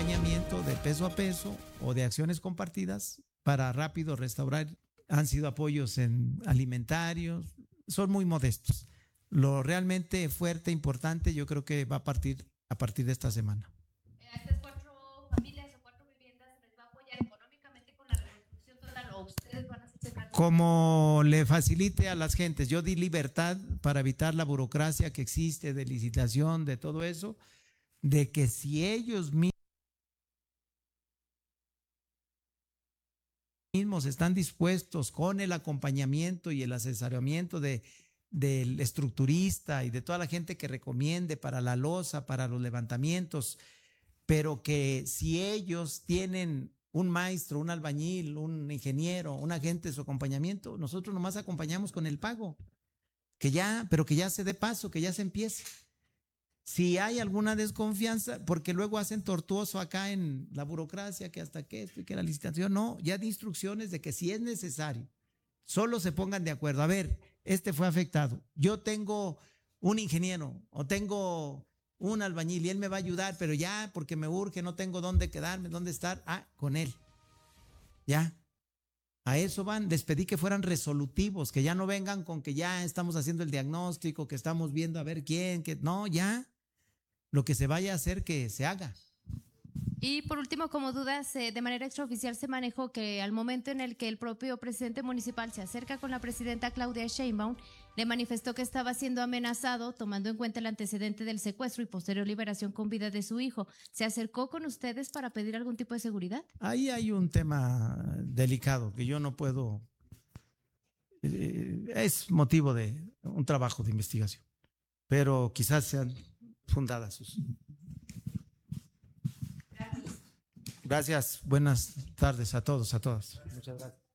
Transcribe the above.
acompañamiento de peso a peso o de acciones compartidas para rápido restaurar. Han sido apoyos en alimentarios, son muy modestos. Lo realmente fuerte, importante, yo creo que va a partir de esta semana. ¿A estas 4 familias o 4 viviendas se les va a apoyar económicamente con la reconstrucción total o ustedes van a hacer cargo? Como le facilite a las gentes. Yo di libertad para evitar la burocracia que existe de licitación, de todo eso, de que si ellos mismos están dispuestos con el acompañamiento y el asesoramiento del estructurista y de toda la gente que recomiende para la losa, para los levantamientos, pero que si ellos tienen un maestro, un albañil, un ingeniero, un agente de su acompañamiento, nosotros nomás acompañamos con el pago, pero que ya se dé paso, que ya se empiece. Si hay alguna desconfianza, porque luego hacen tortuoso acá en la burocracia, que hasta que esto y que la licitación, no, ya de instrucciones de que si es necesario, solo se pongan de acuerdo. A ver, este fue afectado, yo tengo un ingeniero o tengo un albañil y él me va a ayudar, pero ya porque me urge, no tengo dónde quedarme, dónde estar, con él, ya. A eso van, les pedí que fueran resolutivos, que ya no vengan con que ya estamos haciendo el diagnóstico, que estamos viendo a ver quién, que no, ya. Lo que se vaya a hacer, que se haga. Y por último, como dudas, de manera extraoficial se manejó que al momento en el que el propio presidente municipal se acerca con la presidenta Claudia Sheinbaum, le manifestó que estaba siendo amenazado, tomando en cuenta el antecedente del secuestro y posterior liberación con vida de su hijo. ¿Se acercó con ustedes para pedir algún tipo de seguridad? Ahí hay un tema delicado que yo no puedo, es motivo de un trabajo de investigación, pero quizás sean fundadas sus. Gracias. Buenas tardes a todos, a todas. Muchas gracias.